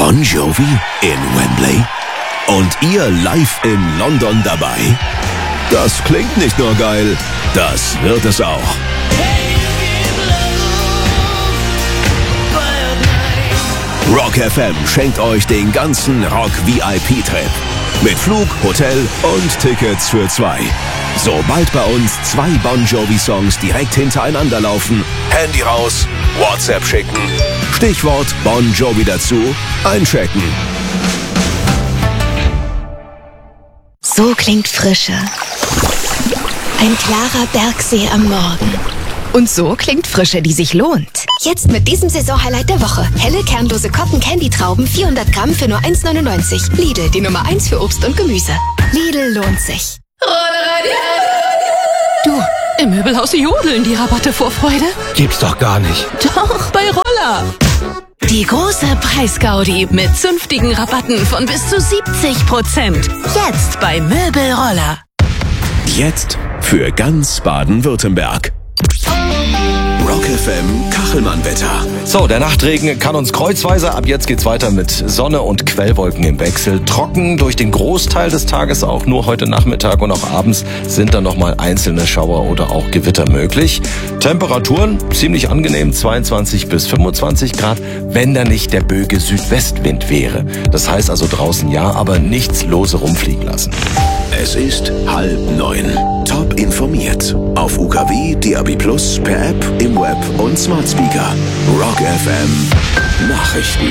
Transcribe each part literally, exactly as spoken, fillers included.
Bon Jovi in Wembley? Und ihr live in London dabei? Das klingt nicht nur geil, das wird es auch. Rock F M schenkt euch den ganzen Rock-V I P-Trip. Mit Flug, Hotel und Tickets für zwei. Sobald bei uns zwei Bon Jovi-Songs direkt hintereinander laufen, Handy raus, WhatsApp schicken, Stichwort Bon Jovi dazu, einchecken. So klingt Frische. Ein klarer Bergsee am Morgen. Und so klingt Frische, die sich lohnt. Jetzt mit diesem Saisonhighlight der Woche. Helle, kernlose Cotton-Candy-Trauben, vierhundert Gramm für nur eins neunundneunzig. Lidl, die Nummer eins für Obst und Gemüse. Lidl lohnt sich. Du, im Möbelhaus jodeln die Rabatte vor Freude. Gibt's doch gar nicht. Doch, bei Roller. Die große Preisgaudi mit zünftigen Rabatten von bis zu siebzig Prozent. Jetzt bei Möbelroller. Jetzt für ganz Baden-Württemberg. Rock F M Kachelmann-Wetter. So, der Nachtregen kann uns kreuzweise. Ab jetzt geht's weiter mit Sonne und Quellwolken im Wechsel. Trocken durch den Großteil des Tages, auch nur heute Nachmittag und auch abends sind dann nochmal einzelne Schauer oder auch Gewitter möglich. Temperaturen ziemlich angenehm, zweiundzwanzig bis fünfundzwanzig Grad, wenn da nicht der böge Südwestwind wäre. Das heißt also draußen ja, aber nichts lose rumfliegen lassen. Es ist halb neun. Top informiert. Auf U K W, D A B Plus, per App, im Web und Smart Speaker. Rock F M Nachrichten.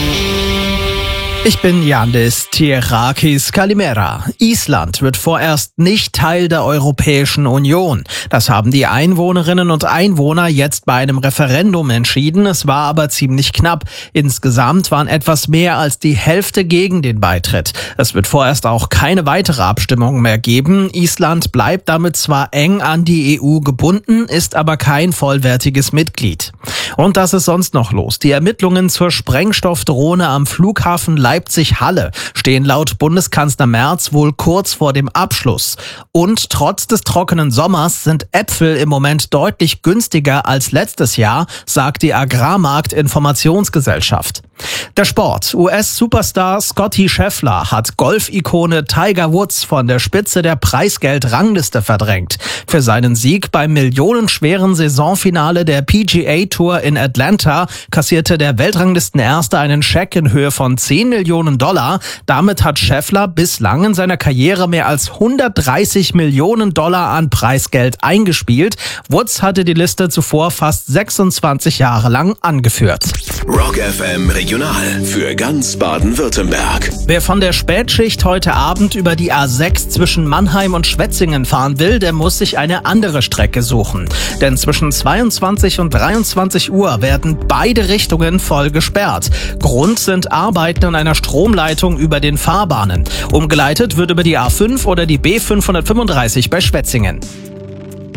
Ich bin Yandis Tierakis Kalimera. Island wird vorerst nicht Teil der Europäischen Union. Das haben die Einwohnerinnen und Einwohner jetzt bei einem Referendum entschieden. Es war aber ziemlich knapp. Insgesamt waren etwas mehr als die Hälfte gegen den Beitritt. Es wird vorerst auch keine weitere Abstimmung mehr geben. Island bleibt damit zwar eng an die E U gebunden, ist aber kein vollwertiges Mitglied. Und das ist sonst noch los. Die Ermittlungen zur Sprengstoffdrohne am Flughafen Leipzig-Halle stehen laut Bundeskanzler Merz wohl kurz vor dem Abschluss. Und trotz des trockenen Sommers sind Äpfel im Moment deutlich günstiger als letztes Jahr, sagt die Agrarmarkt-Informationsgesellschaft. Der Sport. U S-Superstar Scottie Scheffler hat Golf-Ikone Tiger Woods von der Spitze der Preisgeld-Rangliste verdrängt. Für seinen Sieg beim millionenschweren Saisonfinale der P G A Tour in Atlanta kassierte der Weltranglistenerste einen Scheck in Höhe von zehn Millionen Dollar. Damit hat Scheffler bislang in seiner Karriere mehr als hundertdreißig Millionen Dollar an Preisgeld eingespielt. Woods hatte die Liste zuvor fast sechsundzwanzig Jahre lang angeführt. Rock F M Regional für ganz Baden-Württemberg. Wer von der Spätschicht heute Abend über die A sechs zwischen Mannheim und Schwetzingen fahren will, der muss sich eine andere Strecke suchen. Denn zwischen zweiundzwanzig und dreiundzwanzig Uhr werden beide Richtungen voll gesperrt. Grund sind Arbeiten an einer Stromleitung über den Fahrbahnen. Umgeleitet wird über die A fünf oder die B fünfhundertfünfunddreißig bei Schwetzingen.